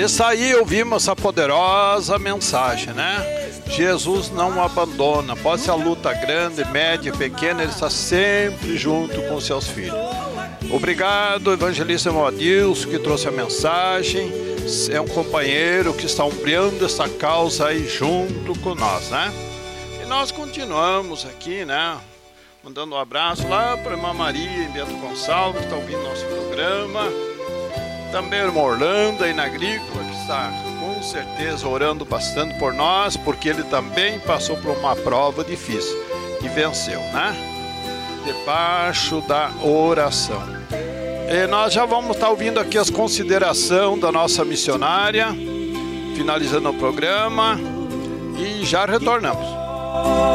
Isso aí, ouvimos essa poderosa mensagem, né? Jesus não abandona, pode ser a luta grande, média, pequena, Ele está sempre junto com seus filhos. Obrigado, evangelista Adilson, que trouxe a mensagem. É um companheiro que está ombreando essa causa aí junto com nós, né? E nós continuamos aqui, né? Mandando um abraço lá para a irmã Maria em Bento Gonçalves, que está ouvindo nosso programa. Também a irmã Orlando aí na Agrícola, que está com certeza orando bastante por nós, porque ele também passou por uma prova difícil e venceu, né? Debaixo da oração. E nós já vamos estar ouvindo aqui as considerações da nossa missionária, finalizando o programa, e já retornamos.